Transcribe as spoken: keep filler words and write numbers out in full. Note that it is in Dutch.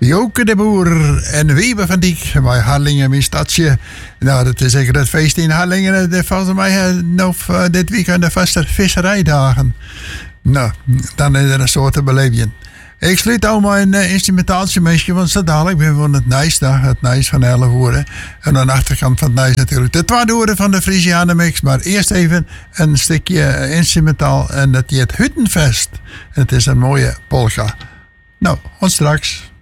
Joke de Boer en Wiebe van Diek bij Harlingen in stadje. Nou, dat is zeker het feest in Harlingen. Dat volgens mij nog uh, dit weekend de vaste visserijdagen. Nou, dan is er een soort beleving. Ik sluit al mijn uh, instrumentaaltje meisje, want zo dadelijk ben we van het Nijs dag, het Nijs van elf uur. En aan de achterkant van het Nijs natuurlijk de tweede uur van de Frisiane mix. Maar eerst even een stukje instrumentaal en dat heet Huttenfest. Het is een mooie polka. Nou, tot straks.